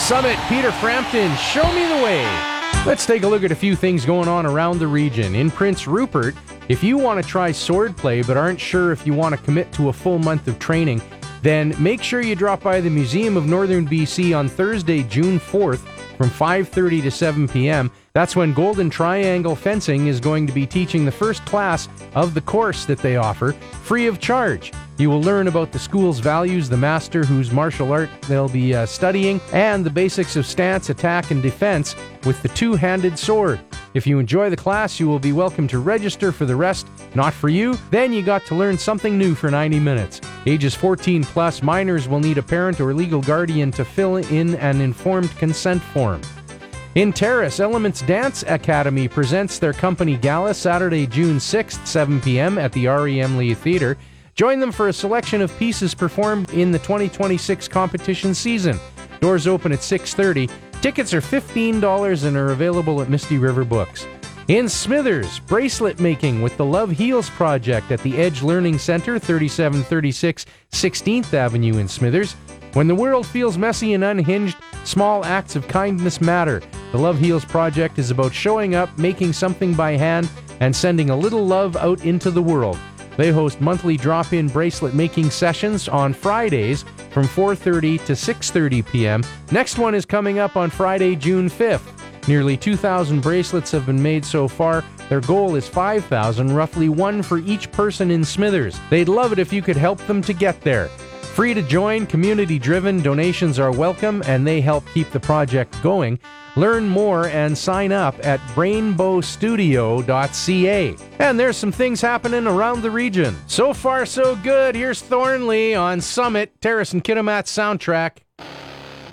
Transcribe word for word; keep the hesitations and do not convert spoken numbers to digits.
Summit, Peter Frampton, show me the way. Let's take a look at a few things going on around the region. In Prince Rupert, if you want to try swordplay but aren't sure if you want to commit to a full month of training, then make sure you drop by the Museum of Northern B C on Thursday, June fourth from five thirty to seven p.m. That's when Golden Triangle Fencing is going to be teaching the first class of the course that they offer, free of charge. You will learn about the school's values, the master whose martial art they'll be uh, studying, and the basics of stance, attack, and defense with the two-handed sword. If you enjoy the class, you will be welcome to register for the rest. Not for you? Then you got to learn something new for ninety minutes. Ages fourteen plus, minors will need a parent or legal guardian to fill in an informed consent form. In Terrace, Elements Dance Academy presents their company gala Saturday, June sixth, seven p.m. at the R E M Lee Theatre. Join them for a selection of pieces performed in the twenty twenty-six competition season. Doors open at six thirty. Tickets are fifteen dollars and are available at Misty River Books. In Smithers, bracelet making with the Love Heals Project at the Edge Learning Center, thirty-seven thirty-six sixteenth Avenue in Smithers. When the world feels messy and unhinged, small acts of kindness matter. The Love Heals Project is about showing up, making something by hand, and sending a little love out into the world. They host monthly drop-in bracelet making sessions on Fridays from four thirty to six thirty p.m. Next one is coming up on Friday, June fifth. Nearly two thousand bracelets have been made so far. Their goal is five thousand, roughly one for each person in Smithers. They'd love it if you could help them to get there. Free to join, community-driven, donations are welcome, and they help keep the project going. Learn more and sign up at rainbow studio dot c a. And there's some things happening around the region. So far, so good. Here's Thornley on Summit, Terrace and Kitimat soundtrack.